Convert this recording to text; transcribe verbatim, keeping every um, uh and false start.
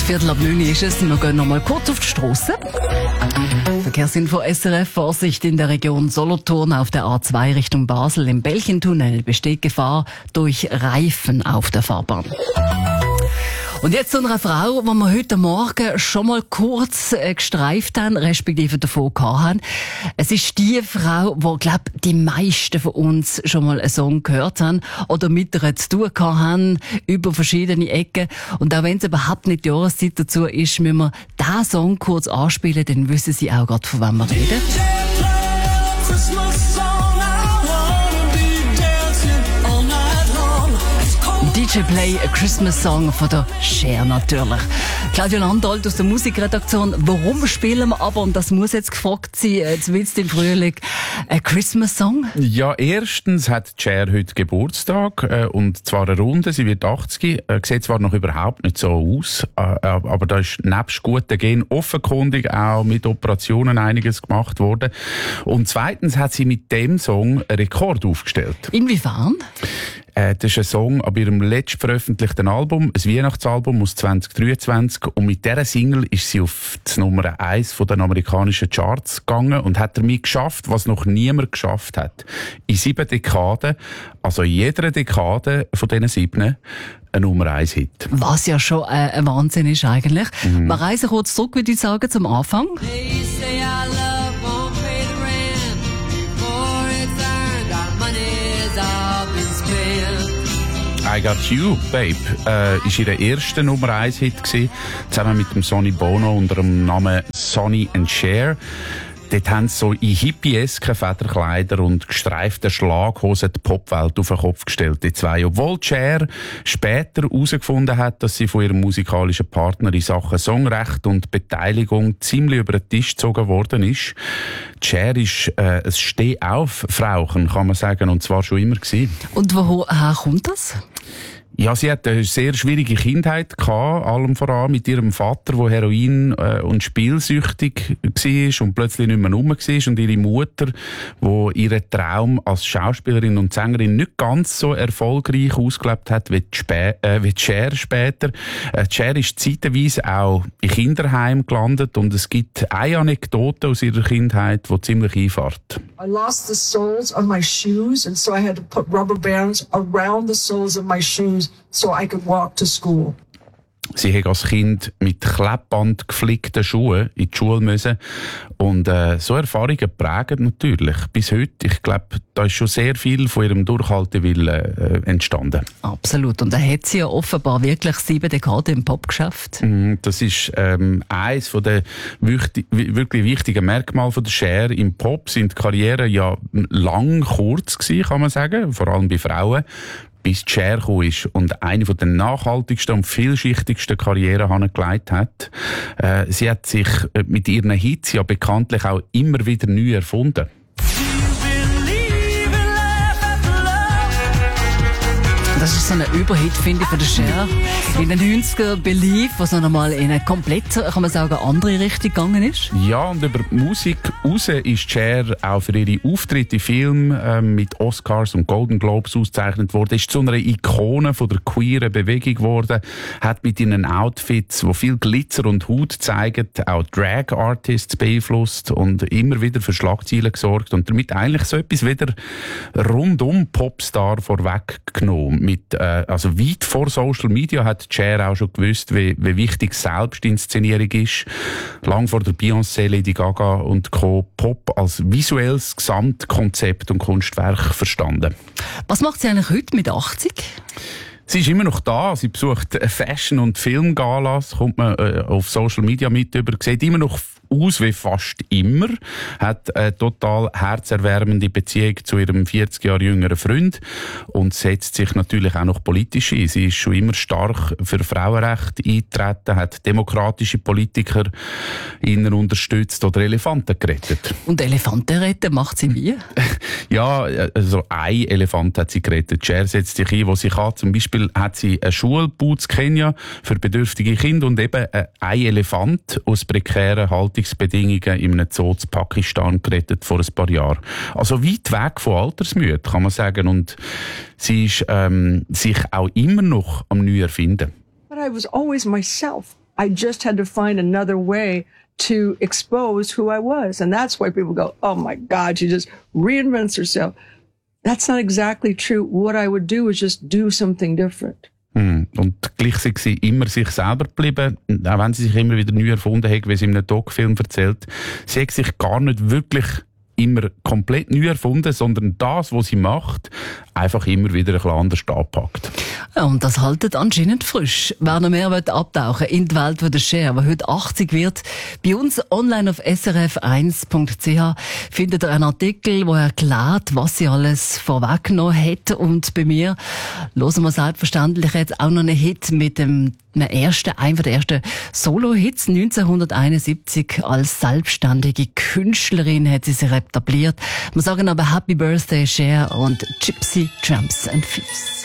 Viertel ab neun ist es. Wir gehen noch mal kurz auf die Strasse. Verkehrsinfo S R F. Vorsicht in der Region Solothurn auf der A zwei Richtung Basel. Im Belchentunnel besteht Gefahr durch Reifen auf der Fahrbahn. Und jetzt zu einer Frau, die wir heute Morgen schon mal kurz äh, gestreift haben, respektive davon gehabt haben. Es ist die Frau, die, glaube die meisten von uns schon mal einen Song gehört haben oder mit ihr zu tun gehabt haben, über verschiedene Ecken. Und auch wenn es überhaupt nicht die Jahreszeit dazu ist, müssen wir diesen Song kurz anspielen, dann wissen Sie auch gerade, von wem wir reden. D J Play, a Christmas Song von der Cher natürlich. Claudia Landolt aus der Musikredaktion. Warum spielen wir aber, und das muss jetzt gefragt sein, jetzt mitten im Frühling, a Christmas Song? Ja, erstens hat Cher heute Geburtstag, äh, und zwar eine Runde, sie wird achtzig, äh, sieht zwar noch überhaupt nicht so aus, äh, aber da ist nebst guten Gen offenkundig auch mit Operationen einiges gemacht worden. Und zweitens hat sie mit dem Song einen Rekord aufgestellt. Inwiefern? Äh, das ist ein Song ab ihrem letzt veröffentlichten Album, ein Weihnachtsalbum aus zwanzig dreiundzwanzig. Und mit dieser Single ist sie auf die Nummer eins von den amerikanischen Charts gegangen und hat damit geschafft, was noch niemand geschafft hat. In sieben Dekaden, also in jeder Dekade von diesen sieben, ein Nummer eins Hit. Was ja schon äh, ein Wahnsinn ist eigentlich. Mhm. Wir reisen kurz zurück, würde ich sagen, zum Anfang. I Got You, Babe, äh, ist ihr erster Nummer eins Hit gewesen, zusammen mit dem Sonny Bono unter dem Namen Sonny and Cher. Dort haben sie so in hippieske Federkleider und gestreiften Schlaghosen die Popwelt auf den Kopf gestellt, die zwei. Obwohl Cher später herausgefunden hat, dass sie von ihrem musikalischen Partner in Sachen Songrecht und Beteiligung ziemlich über den Tisch gezogen worden ist. Cher ist äh, ein Steh-auf-Frauchen, kann man sagen, und zwar schon immer gewesen. Und woher kommt das? Ja, sie hat eine sehr schwierige Kindheit gehabt, allem voran mit ihrem Vater, der Heroin- äh, und spielsüchtig war und plötzlich nicht mehr rum war, und ihre Mutter, die ihren Traum als Schauspielerin und Sängerin nicht ganz so erfolgreich ausgelebt hat wie die, Spä äh, wie die Cher später. Äh, Cher ist zeitweise auch in Kinderheim gelandet, und es gibt eine Anekdote aus ihrer Kindheit, die ziemlich einfährt. I lost the soles of my shoes, and so I had to put rubber bands around the soles of my shoes so I could walk to school. Sie hat als Kind mit Klebband geflickten Schuhen in die Schule müssen. Und äh, so Erfahrungen prägen natürlich bis heute. Ich glaube, da ist schon sehr viel von ihrem Durchhaltewillen äh, entstanden. Absolut. Und da hat sie ja offenbar wirklich sieben Dekaden im Pop geschafft. Mm, das ist ähm, eines von der wichtig, wirklich wichtigen Merkmale von der Cher. Im Pop sind die Karrieren ja lang kurz gewesen, kann man sagen, vor allem bei Frauen, bis Cher gekommen ist und eine von den nachhaltigsten und vielschichtigsten Karrieren hingelegt hat. Äh, sie hat sich mit ihren Hits ja bekanntlich auch immer wieder neu erfunden. Das ist so ein Überhit, finde ich, von der Cher. In den neunziger Believe, was noch einmal in eine komplett, kann man sagen, andere Richtung gegangen ist. Ja, und über die Musik raus ist Cher auch für ihre Auftritte in Filmen äh, mit Oscars und Golden Globes ausgezeichnet worden. Ist zu einer Ikone von der queeren Bewegung geworden. Hat mit ihren Outfits, die viel Glitzer und Haut zeigen, auch Drag-Artists beeinflusst und immer wieder für Schlagzeilen gesorgt und damit eigentlich so etwas wieder rundum Popstar vorweggenommen. Mit, äh, also weit vor Social Media hat Cher auch schon gewusst, wie, wie wichtig Selbstinszenierung ist. Lang vor der Beyoncé, Lady Gaga und Co. Pop als visuelles Gesamtkonzept und Kunstwerk verstanden. Was macht sie eigentlich heute mit achtzig? Sie ist immer noch da. Sie besucht Fashion- und Filmgalas, kommt man äh, auf Social Media mit über, sieht immer noch aus wie fast immer, hat eine total herzerwärmende Beziehung zu ihrem vierzig Jahre jüngeren Freund und setzt sich natürlich auch noch politisch ein. Sie ist schon immer stark für Frauenrechte eingetreten, hat demokratische Politiker innen unterstützt oder Elefanten gerettet. Und Elefanten retten macht sie wie? Ja, also ein Elefant hat sie gerettet. Cher setzt sich ein, wo sie kann. Zum Beispiel hat sie eine Schulbau in Kenia für bedürftige Kinder und eben ein Elefant aus prekären Haltungsbedingungen in einem Zoo in Pakistan gerettet vor ein paar Jahren. Also weit weg von Altersmüde, kann man sagen. Und sie ist ähm, sich auch immer noch am Neuerfinden. But I was always myself. I just had to find another way to expose who I was. And that's why people go, oh my God, she just reinvents herself. That's not exactly true. What I would do is just do something different. Hm. Und gleich sind sie immer sich selber geblieben, auch wenn sie sich immer wieder neu erfunden hat, wie sie in einem Doc-Film erzählt. Sie hat sich gar nicht wirklich immer komplett neu erfunden, sondern das, was sie macht, einfach immer wieder ein bisschen anders anpackt. Ja, und das haltet anscheinend frisch. Wer noch mehr will abtauchen in die Welt von der Cher, die heute achtzig wird, bei uns online auf s r f eins punkt c h findet ihr einen Artikel, der erklärt, was sie alles vorweggenommen hat. Und bei mir hören wir selbstverständlich jetzt auch noch einen Hit mit dem einem ersten, einem der ersten Solo-Hits. neunzehnhunderteinundsiebzig als selbstständige Künstlerin hat sie sich etabliert. Wir sagen aber Happy Birthday Cher und Gypsy, Tramps and Thieves.